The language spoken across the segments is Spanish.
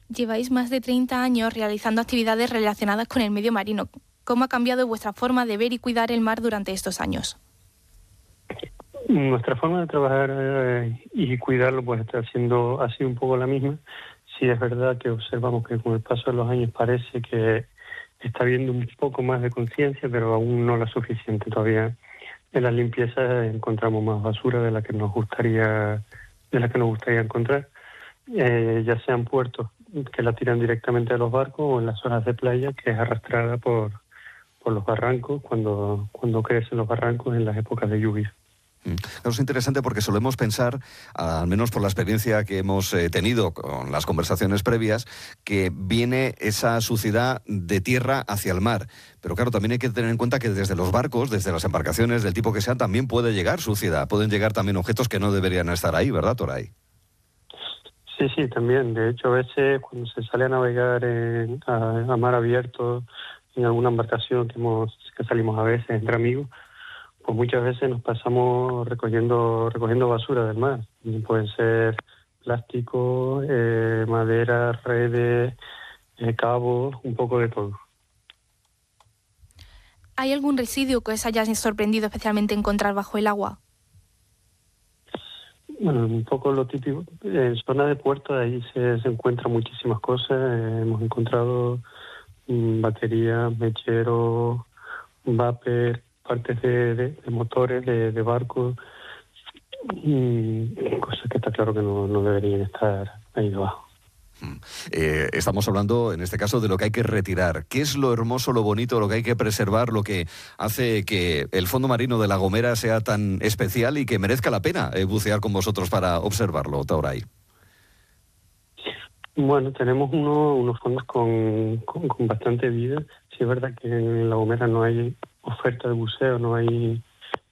Lleváis más de 30 años realizando actividades relacionadas con el medio marino. ¿Cómo ha cambiado vuestra forma de ver y cuidar el mar durante estos años? Nuestra forma de trabajar y cuidarlo pues ha sido un poco la misma. Sí es verdad que observamos que con el paso de los años parece que está habiendo un poco más de conciencia, pero aún no la suficiente. Todavía en las limpiezas encontramos más basura de la que nos gustaría encontrar, ya sean puertos que la tiran directamente de los barcos o en las zonas de playa que es arrastrada por los barrancos cuando crecen los barrancos en las épocas de lluvia. Claro, es interesante porque solemos pensar, al menos por la experiencia que hemos tenido con las conversaciones previas, que viene esa suciedad de tierra hacia el mar. Pero claro, también hay que tener en cuenta que desde los barcos, desde las embarcaciones, del tipo que sean, también puede llegar suciedad. Pueden llegar también objetos que no deberían estar ahí, ¿verdad, Toray? Sí, también. De hecho, a veces cuando se sale a navegar a mar abierto, en alguna embarcación que salimos a veces entre amigos, pues muchas veces nos pasamos recogiendo basura del mar. Y pueden ser plástico, madera, redes, cabos, un poco de todo. ¿Hay algún residuo que os haya sorprendido especialmente encontrar bajo el agua? Bueno, un poco lo típico. En zona de puerto ahí se encuentran muchísimas cosas. Hemos encontrado baterías, mecheros, vapor, partes de motores, de barcos, y cosas que está claro que no deberían estar ahí debajo. Estamos hablando, en este caso, de lo que hay que retirar. ¿Qué es lo hermoso, lo bonito, lo que hay que preservar, lo que hace que el fondo marino de La Gomera sea tan especial y que merezca la pena bucear con vosotros para observarlo, Toray? Bueno, tenemos unos fondos con bastante vida. Sí es verdad que en La Gomera no hay oferta de buceo, no hay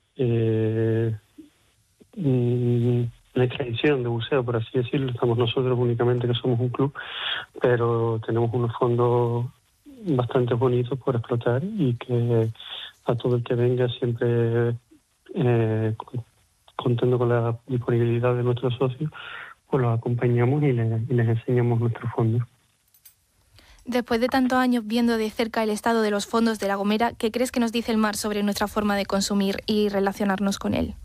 no hay tradición de buceo, por así decirlo. Estamos nosotros únicamente, que somos un club, pero tenemos unos fondos bastante bonitos por explotar y que a todo el que venga siempre contando con la disponibilidad de nuestros socios, pues los acompañamos y les enseñamos nuestros fondos. Después de tantos años viendo de cerca el estado de los fondos de La Gomera, ¿qué crees que nos dice el mar sobre nuestra forma de consumir y relacionarnos con él?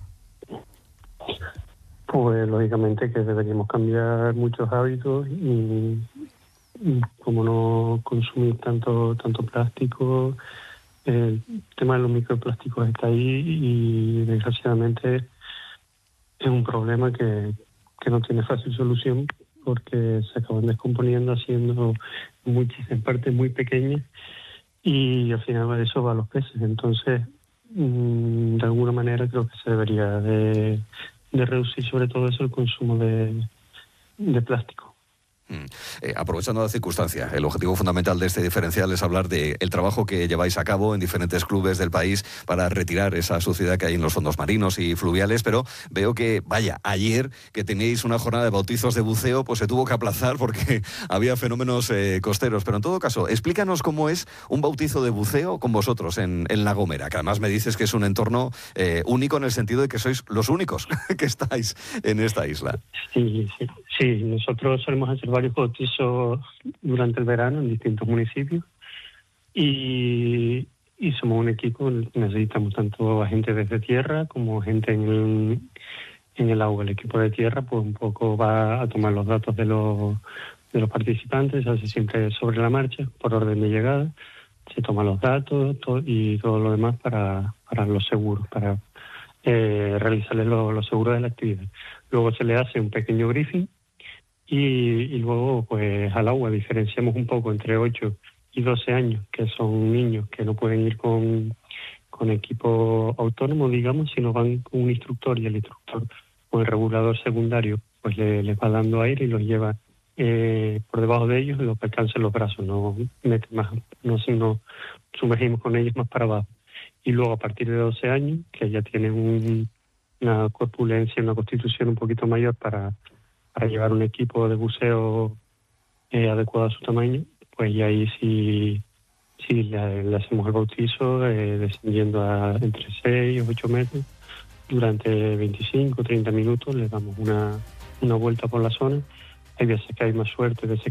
Pues lógicamente que deberíamos cambiar muchos hábitos y como no consumir tanto plástico. El tema de los microplásticos está ahí y desgraciadamente es un problema que no tiene fácil solución, porque se acaban descomponiendo, haciendo en partes muy pequeñas, y al final de eso va a los peces. Entonces, de alguna manera creo que se debería de reducir sobre todo eso, el consumo de plástico. Aprovechando la circunstancia, el objetivo fundamental de este diferencial es hablar del trabajo que lleváis a cabo en diferentes clubes del país para retirar esa suciedad que hay en los fondos marinos y fluviales, pero veo que, ayer que teníais una jornada de bautizos de buceo, pues se tuvo que aplazar porque había fenómenos costeros. Pero en todo caso, explícanos cómo es un bautizo de buceo con vosotros en La Gomera, que además me dices que es un entorno único en el sentido de que sois los únicos que estáis en esta isla. Sí, nosotros solemos hacer varios bautizos durante el verano en distintos municipios y somos un equipo. Necesitamos tanto a gente desde tierra como gente en el agua. El equipo de tierra pues un poco va a tomar los datos de los participantes, se hace siempre sobre la marcha, por orden de llegada, se toman los datos y todo lo demás para los seguros, para realizarles los seguros de la actividad. Luego se le hace un pequeño briefing y luego pues al agua diferenciamos un poco entre 8 y 12 años, que son niños que no pueden ir con equipo autónomo, digamos, sino van con un instructor, y el instructor con el regulador secundario pues les va dando aire y los lleva por debajo de ellos, lo que alcancen los brazos, no sumergimos con ellos más para abajo. Y luego a partir de 12 años, que ya tienen una corpulencia, una constitución un poquito mayor para llevar un equipo de buceo adecuado a su tamaño, pues ya ahí sí le hacemos el bautizo descendiendo a entre 6 o 8 metros durante 25 o 30 minutos. Le damos una vuelta por la zona. Hay veces que hay más suerte, veces